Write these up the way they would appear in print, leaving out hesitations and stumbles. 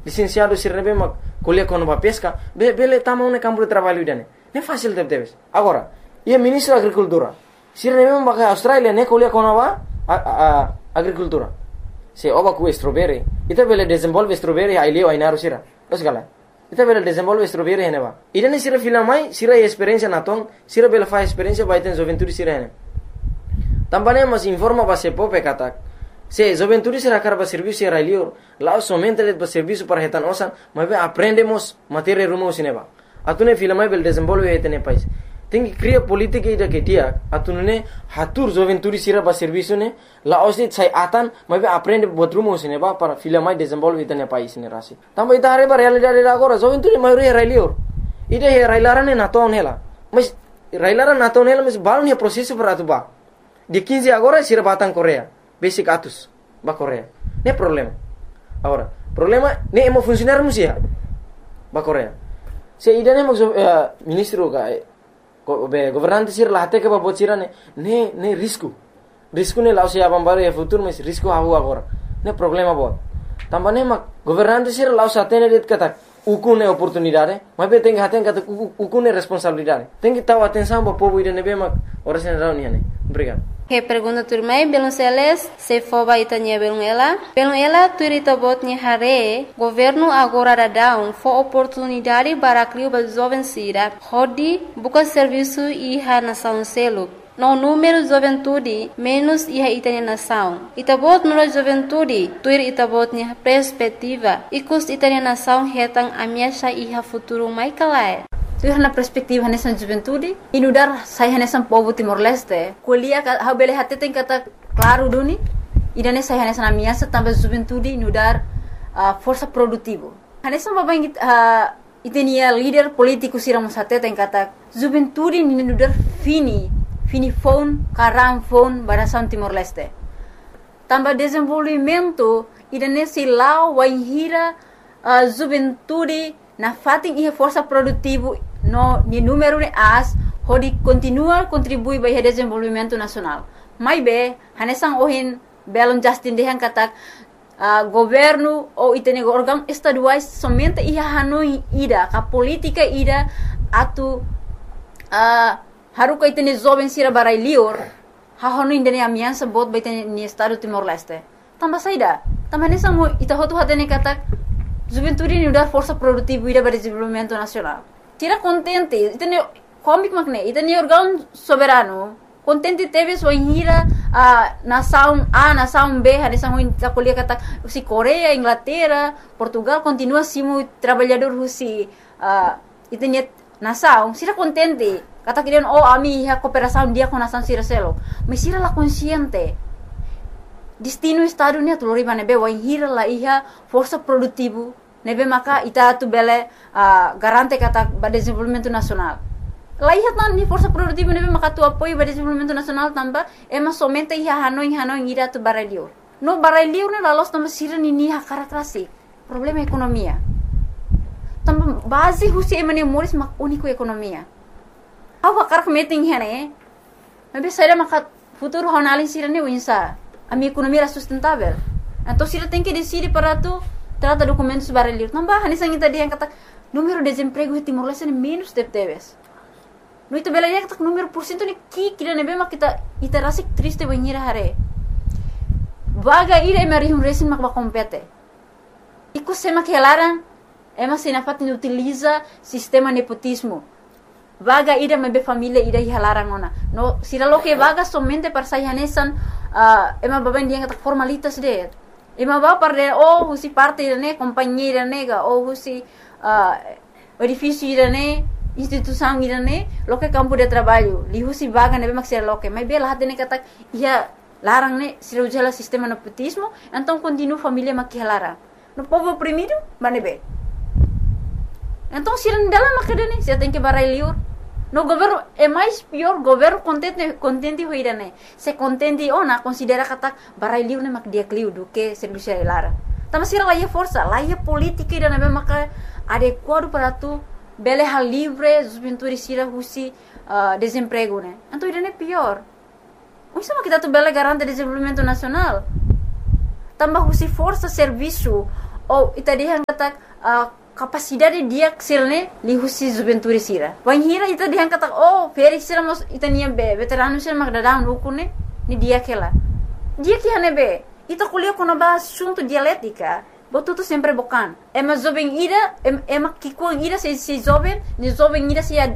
licenciado sira nebe mak kuliah kono ba pesca, bele tamang ne campo de trabalho idane. Ne fácil deve. Agora, e ministro da agricultura, sira nebe mak Australia ne kuliah kono ba agricultura. Se oba ku strawberry, ita bele desenvolve strawberry ai leo ai naru sira. Os gala. Ita bele desenvolve strawberry hene ba. Idane sira filamai, sira experiência natong, sira bele fa experiência ba iten juventude sira hene. Também mas informa ba se pope katak. Se juventude será cara para serviço era lior, lá somente para serviço para retan osan, mas aprendemos matéria rumo cinema. Atune filmai bel desenvolve etene país. Tem que criar política ida que dia, atune hatur juventude será para serviço ne, lá osit sai atan, mas aprende buat rumo cinema para filmai desenvolve etene país ne rasi. Também ita are para realidade agora juventude maioria era lior. Ida era ilarane naton hela. Mas railara naton hela mas baru ne processo para atuba. De 15 agora será batang Korea. Basic atus ba Korea. Ne problema. Agora, problema ne emo funcionar musia ba Korea. Se idane mo ministro ga governante sir lahate ke ba bocira ne risco. Risco ne lao se abambare e futuro mas risco hawo agora. Ne problema bo. Tambane ma governante sir lao satene det kata ukune oportunidade, mas be tem haten kata ukune responsabilidade. Tem que taw atenção ba povo idane be ma ora sen rauni ne. Obrigado. Que pergunta turmai belum seles se foba itanya belum ela turita botnya hare governo agora dadão fo oportunidade para criar ba jovem sira hodi buka serviço iha nação selo no número juventude menos iha itanya nação itabot no juventude tuir itabotnya perspectiva ikus itanya nação hetang amiasha iha futuro mai kalai. Tuh na perspektiva nessa juventude inudar saya nessa povo Timor Leste kuliah ha bele hati tem kata claro duni idane saya nessa na minha também juventude inudar força produtivo nessa babang itenia líder político siram sate tem kata juventude inudar fini phone karam phone barasan Timor Leste tambah desenvolvimento idane silau waihira juventude na fating ihe força produtivo no ni número de as hodi continua contribui para o desenvolvimento nacional. Mai be hanesang ohin belon Justin dehan katak governo ou itene órgão estaduais somente iha hanoi ida ka política ida atu haruka itene jovem sira barai lior ha hanoi indene amiança bot ba itene ni estado Timor Leste. Tambah saida tambah hanesang ita hotu hatene katak juventude ni udar força produtiva ida para desenvolvimento nacional. Tira contente, itene comic magne, itene órgão soberano. Contente teve sua inhira nação A, nação B, hanesang ta kuliah kata si Korea, Inglaterra, Portugal continua simu trabalhador husi itene nação. Sira contente. Kata kirian ami ha cooperação dia com nação sira selo. Mas sira la consciente. Destino estado ni atulori nebe wa hira la iha força produtivo nebe maka ita tu bele garante kata ba desenvolvimento nacional. La iha tan ni força produtivo nebe maka tu apoio ba desenvolvimento nacional tamba ema somente iha hanoi ira tu baralior. No baralior ne la los tamba sira ni ha karakrasi. Problema ekonomia. Tamba base husi emane moris mak único ekonomia. Awa karak meeting hene. Nebe saira maka futuro honalin sira ni winsa. A minha economia era sustentável. Então, se tem que decidir para tu trata documentos baralhos. Não vai, nem sangue tadi yang kata número de desemprego em Timor Leste menos teves. No itu bela yang kata número porcento ni kira nebe mak kita rasa triste banhira hare. Vaga ira emari resin mak kompete. Iku sema kelaran ema sinafat ni utiliza sistema nepotismo. Vaga ida mebe família ida hilarang ona. No sira lo que vaga somente para sayanesan ema baben dia kata formalitas de. Ema ba parde husi parte ne companhia nega husi edifício ne instituição ne lo que campo de trabalho. Li husi vaga nebe mak sira lo que. Mas bela hatene kata ia larang ne sira ujala sistema nepotismo, então continua família mak hilarang. No povo oprimido, manebe. Então, se não dela macadane, se tem que barai liur. No governo é mais pior, governo contente hoira né. Se contente ona considera kata barai liur ne mak dia kliu do que serviço lara. Tama sira lá é força, lá é política ida ne maka adequado para tu bele hal livre, juventude sira husi desemprego né. Então ida ne pior. O isso kita tu bele garante desenvolvimento nacional. Tambah husi força serviço ou ita dihan katak capacidade dia sirne lihusi juventude sira. Wan hira ita dihan katak feri sira mos ita nia be veterano sira magdadam lukune ni dia kela. Dia que hanebe ita kuliah kono ba assunto dialética. Botuto sempre bocan. Ema jovem ira, ema kikuang ira se jovem, ni jovem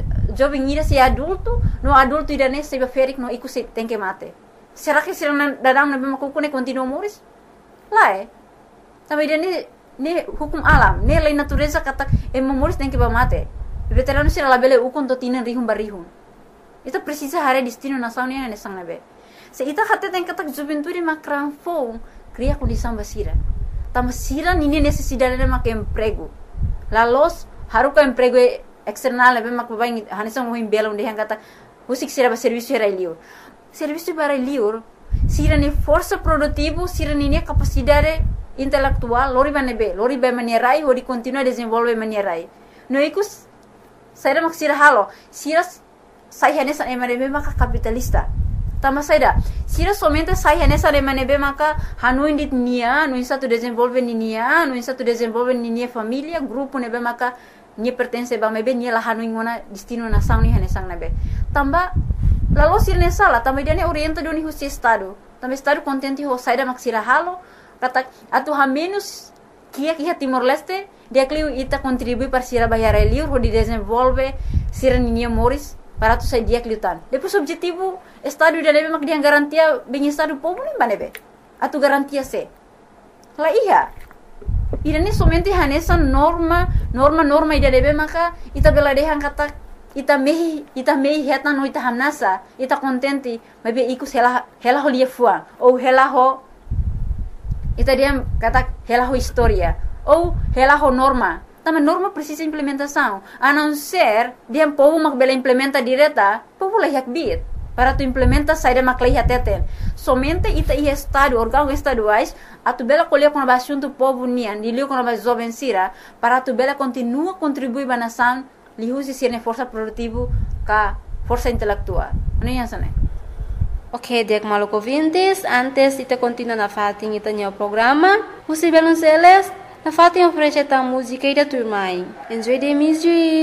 ira se adulto, no adulto ira ne se ferik no iku se tem que mate. Será que sira dadam na bema kukune continua moris? Lá Também dia ne hukum alam, ne lei natureza kata moris tem que mate. Veterano sira labele ukon to tinan rihum barihum. Ita precisa hare destino nação ne ne sang nabe. Se ita hatte tem kata juventude macran fo, cria condição basira. Tama sira nini necessidade de mak emprego. Lalos haruka emprego external lebe mak babai hanisang mo himbela unde hang kata usik sira ba serviço era liur. Serviço para liur sira ni força produtivo, sira ni capacidade intelectual, lori ba manierai hodi continua desenvolve manierai. No ikus saida mak sira halo, sira sai hanesa emanebe mak capitalista. Tama saida, sira somente sai hanesa emanebe maka hanu indit nia, no insa tu desenvolve nia, no insa tu desenvolve nia família, grupo nebe maka nia pertence ba mebe nia la hanu ingona destino nação ni hanesang nebe. Tamba lalu sira sala, tamba dia ne orienta doni husi estado. Tamba estado contente ho saida mak sira halo, kata atu ha menos kia Timor Leste, dia kliu ita contribui para sira bayar liur ho di desenvolve sira nia moris para tu sai dia kliutan. Depois objetivo estado dia nebe mak dia garantia bem estado povo nem banebe. Atu garantia se. La iya. Ida ni somente hanesa norma ida nebe maka ita bela dehan kata ita mehi heta no ita hamnasa ita contente mebe ikus hela ho lia fua ou hela ho ita dia kata hela ho historia ou hela ho norma. Tama norma precisa implementação. A não ser dia povo mak bela implementa direta, povo la yak bit. Para tu implementa saída mak la teten. Somente ita i estado órgãos estaduais a tu bela colher com a assunto povo nian, liu com a jovem sira, para tu bela continua contribuir ba nação, liu se sirne força produtivo ka força intelectual. Ano yan sana? Ok, Diak Maluk ouvintes, antes de continuar na fatin ita o programa, você belonceles na fatin oferece a música e da turma. Enjoy the music.